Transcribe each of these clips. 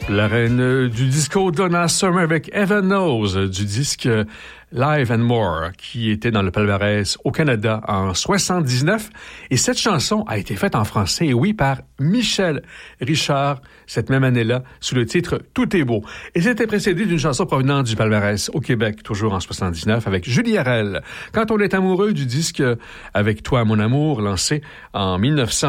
La reine du disco Donna Summer avec Heaven Knows du disque Live and More qui était dans le palmarès au Canada en 79 et cette chanson a été faite en français, et oui, par Michel Richard cette même année-là sous le titre Tout est beau. Et c'était précédé d'une chanson provenant du palmarès au Québec, toujours en 79, avec Julie Harel. Quand on est amoureux du disque Avec toi mon amour, lancé en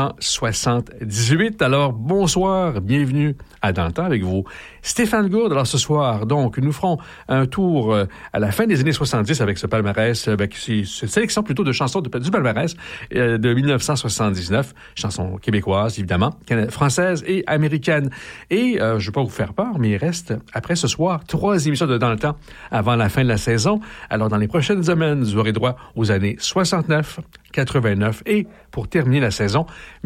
1978. Alors bonsoir, bienvenue à Dans le temps avec vous, Stéphane Gourde. Alors ce soir, donc, nous ferons un tour à la fin des années 70 avec ce palmarès, avec cette sélection plutôt de chansons du palmarès de 1979, chansons québécoises, évidemment, françaises et américaines. Et je ne vais pas vous faire peur, mais il reste, après ce soir, 3 émissions de Dans le temps avant la fin de la saison. Alors, dans les prochaines semaines, vous aurez droit aux années 69, 89 et, pour terminer la saison,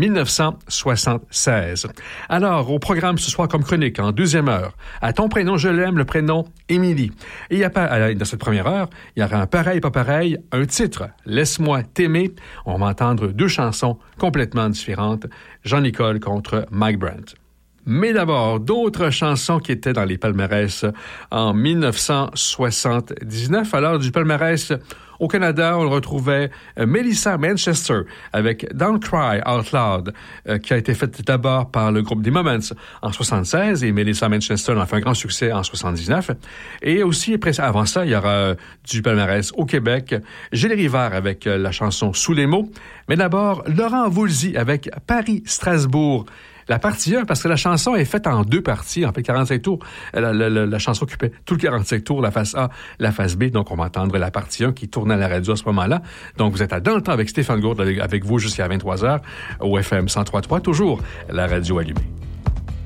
1976. Alors, au programme ce soir comme chronique, en deuxième heure, à ton prénom, je l'aime, le prénom Émilie. Et dans cette première heure, il y aura un pareil, pas pareil, un titre, Laisse-moi t'aimer. On va entendre 2 chansons complètement différentes, Jean-Nicole contre Mike Brandt. Mais d'abord, d'autres chansons qui étaient dans les palmarès en 1979. Alors, du palmarès au Canada, on le retrouvait Melissa Manchester avec Don't Cry Out Loud, qui a été faite d'abord par le groupe The Moments en 76, et Melissa Manchester a fait un grand succès en 79. Et aussi, avant ça, il y aura du palmarès au Québec, Gilles Rivard avec la chanson Sous les mots. Mais d'abord, Laurent Voulzy avec Paris-Strasbourg. La partie 1, parce que la chanson est faite en 2 parties, en fait 45 tours. La chanson occupait tout le 45 tours, la face A, la face B. Donc, on va entendre la partie 1 qui tourne à la radio à ce moment-là. Donc, vous êtes à Dans le temps avec Stéphane Gourde, avec vous jusqu'à 23h au FM 103.3, toujours la radio allumée.